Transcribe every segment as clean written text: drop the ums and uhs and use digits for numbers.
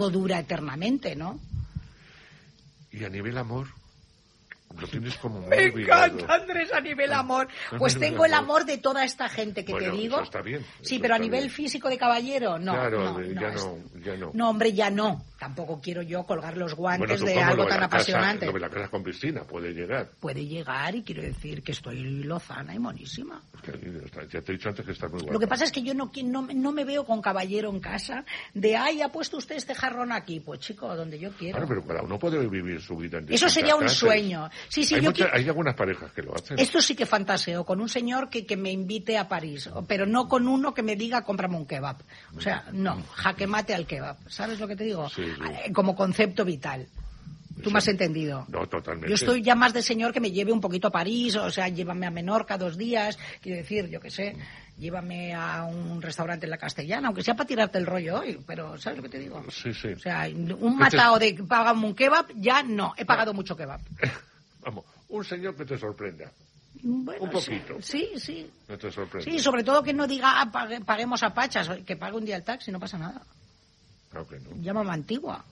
dura eternamente, ¿no? Y a nivel amor, lo tienes como muy Me olvidado. encanta, Andrés, a nivel amor. Pues tengo el amor de toda esta gente que te digo. Eso está bien. Sí, pero a nivel físico de caballero, no. Claro, ya no. No, hombre, ya no. Tampoco quiero yo colgar los guantes ¿tú de cómo algo lo de tan la casa, apasionante. lo de la casa con piscina puede llegar. Puede llegar, y quiero decir que estoy lozana y monísima. Ya te he dicho antes que estás muy guapa. Lo que pasa es que yo no me veo con caballero en casa de, ay, ha puesto usted este jarrón aquí. Pues chico, donde yo quiero. Claro, pero cada uno puede vivir su vida en Eso sería un sueño. Sí, hay algunas parejas que lo hacen. Esto sí que fantaseo, con un señor que me invite a París, pero no con uno que me diga, cómprame un kebab. O sea, no, jaque mate al kebab. ¿Sabes lo que te digo? Sí. Como concepto vital. ¿Tú me has entendido? No, totalmente. Yo estoy ya más de señor que me lleve un poquito a París, o sea, llévame a Menorca 2 días, quiero decir, yo qué sé, llévame a un restaurante en la Castellana, aunque sea para tirarte el rollo hoy, pero ¿sabes lo que te digo? Sí. O sea, un matao de págame un kebab, ya no, he pagado mucho kebab. Vamos, un señor que te sorprenda. Bueno, un poquito. Sí. No te sorprende. Sí, sobre todo que no diga, paguemos a pachas, que pague un día el taxi, no pasa nada. Claro que no. Llámame antigua.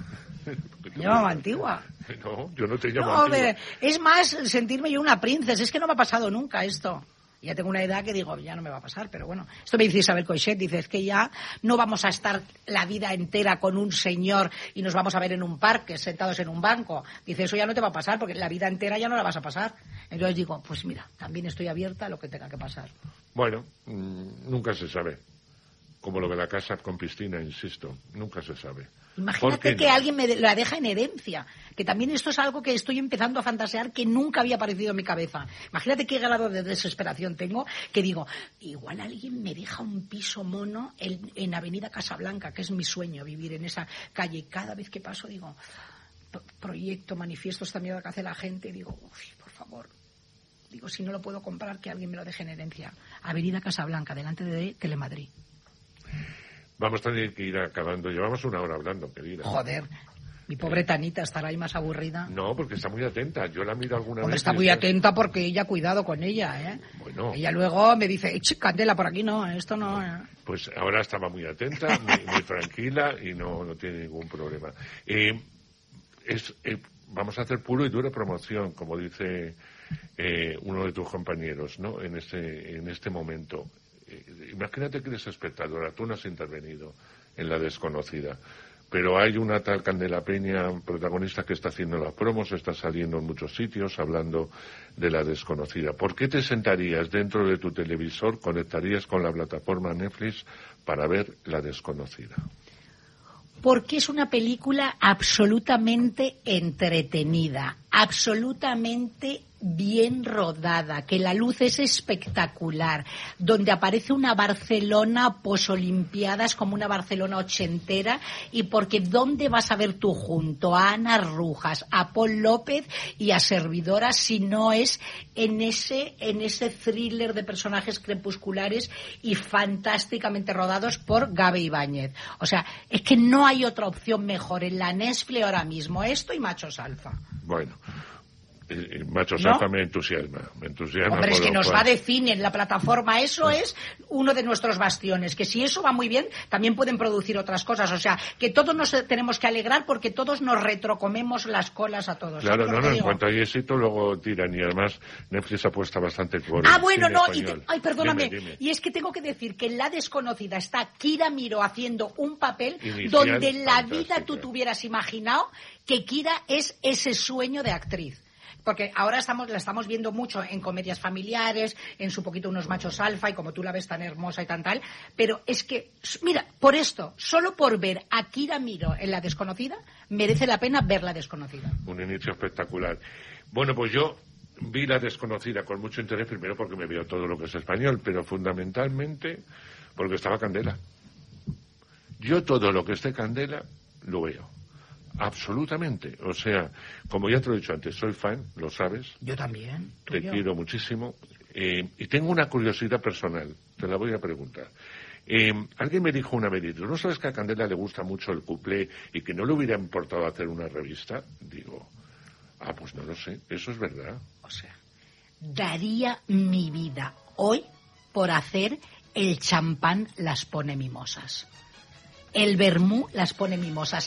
No, yo no te llamo no, antigua. Es más sentirme yo una princesa. Es que no me ha pasado nunca esto. Ya tengo una edad que digo, ya no me va a pasar, pero bueno. Esto me dice Isabel Coixet, dice, es que ya no vamos a estar la vida entera con un señor y nos vamos a ver en un parque, sentados en un banco. Dice, eso ya no te va a pasar, porque la vida entera ya no la vas a pasar. Entonces digo, pues mira, también estoy abierta a lo que tenga que pasar. Bueno, nunca se sabe. Como lo de la casa con piscina, insisto, nunca se sabe. Imagínate que alguien me la deja en herencia, que también esto es algo que estoy empezando a fantasear que nunca había aparecido en mi cabeza. Imagínate qué grado de desesperación tengo, que digo, igual alguien me deja un piso mono en Avenida Casablanca, que es mi sueño, vivir en esa calle. Y cada vez que paso digo, proyecto, manifiesto esta mierda que hace la gente, y digo, uy, por favor. Digo, si no lo puedo comprar, que alguien me lo deje en herencia. Avenida Casablanca, delante de Telemadrid. Vamos a tener que ir acabando. Llevamos 1 hora hablando, querida. Joder, mi pobre Tanita estará ahí más aburrida. No, porque está muy atenta. Yo la miro alguna vez. Está muy atenta porque ella, cuidado con ella, ¿eh? Bueno. Ella luego me dice, Candela, por aquí no, esto no. Pues ahora estaba muy atenta, muy tranquila y no tiene ningún problema. Vamos a hacer puro y dura promoción, como dice uno de tus compañeros, ¿no? En este momento. Imagínate que eres espectadora, tú no has intervenido en La Desconocida, pero hay una tal Candela Peña, protagonista, que está haciendo las promos, está saliendo en muchos sitios hablando de La Desconocida. ¿Por qué te sentarías dentro de tu televisor, conectarías con la plataforma Netflix para ver La Desconocida? Porque es una película absolutamente entretenida, absolutamente bien rodada, que la luz es espectacular, donde aparece una Barcelona posolimpiadas como una Barcelona ochentera, y porque ¿dónde vas a ver tú junto a Ana Rujas, a Paul López y a Servidora si no es en ese thriller de personajes crepusculares y fantásticamente rodados por Gabe Ibáñez? O sea, es que no hay otra opción mejor en la Netflix ahora mismo, esto y Machos Alfa. Bueno, Machos Alfa me entusiasma. Hombre, es que nos va de cine en la plataforma, eso es uno de nuestros bastiones, que si eso va muy bien, también pueden producir otras cosas, o sea, que todos nos tenemos que alegrar porque todos nos retrocomemos las colas a todos. Claro, en cuanto hay éxito luego tiran, y además Netflix apuesta bastante por ay, perdóname, dime. Y es que tengo que decir que en La Desconocida está Kira Miró haciendo un papel inicial, donde en la vida tú te hubieras imaginado que Kira es ese sueño de actriz. Porque ahora la estamos viendo mucho en comedias familiares, en su poquito Unos Machos Alfa, y como tú la ves tan hermosa y tan tal, pero es que, mira, por esto, solo por ver a Kira Miró en La Desconocida, merece la pena ver La Desconocida. Un inicio espectacular. Bueno, pues yo vi La Desconocida con mucho interés, primero porque me veo todo lo que es español, pero fundamentalmente porque estaba Candela. Yo todo lo que esté Candela lo veo. Absolutamente. O sea, como ya te lo he dicho antes, soy fan, lo sabes. Yo también. Te quiero muchísimo. Y tengo una curiosidad personal, te la voy a preguntar. Alguien me dijo una vez, ¿no sabes que a Candela le gusta mucho el cuplé y que no le hubiera importado hacer una revista? Digo, pues no lo sé, eso es verdad. O sea, daría mi vida hoy por hacer El champán las pone mimosas. el vermú las pone mimosas.